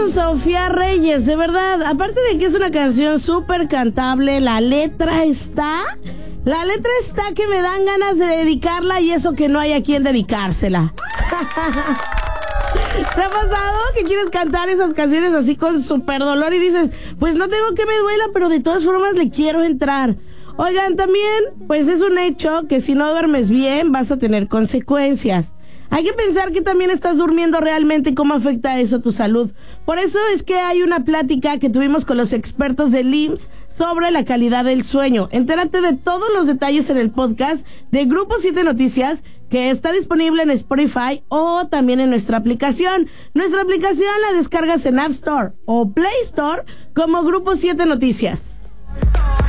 con Sofía Reyes, de verdad. Aparte de que es una canción súper cantable, la letra está que me dan ganas de dedicarla y eso que no hay a quien dedicársela. ¿Te ha pasado que quieres cantar esas canciones así con súper dolor y dices, pues no tengo que me duela, pero de todas formas le quiero entrar? Oigan, también, pues es un hecho que si no duermes bien vas a tener consecuencias. Hay que pensar que también estás durmiendo realmente y cómo afecta eso a tu salud. Por eso es que hay una plática que tuvimos con los expertos del IMSS sobre la calidad del sueño. Entérate de todos los detalles en el podcast de Grupo 7 Noticias, que está disponible en Spotify o también en nuestra aplicación. Nuestra aplicación la descargas en App Store o Play Store como Grupo 7 Noticias.